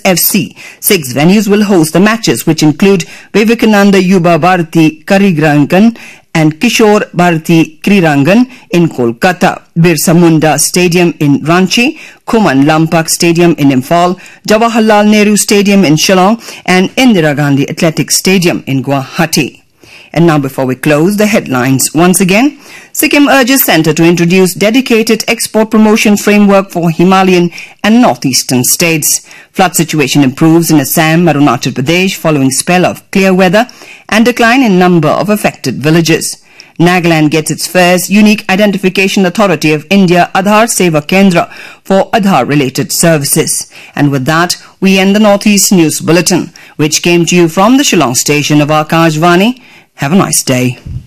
FC. 6 venues will host the matches, which include Vivekananda Yuba Bharati Karirangan and Kishore Bharati Krirangan in Kolkata, Birsa Munda Stadium in Ranchi, Kuman Lampak Stadium in Imphal, Jawaharlal Nehru Stadium in Shillong, and Indira Gandhi Athletic Stadium in Guwahati. And now, before we close, the headlines once again. Sikkim urges Centre to introduce dedicated export promotion framework for Himalayan and northeastern states. Flood situation improves in Assam, Arunachal Pradesh following spell of clear weather and decline in number of affected villages. Nagaland gets its first Unique Identification Authority of India Aadhaar Seva Kendra for Aadhaar-related services. And with that, we end the Northeast News Bulletin, which came to you from the Shillong station of Akashvani. Have a nice day.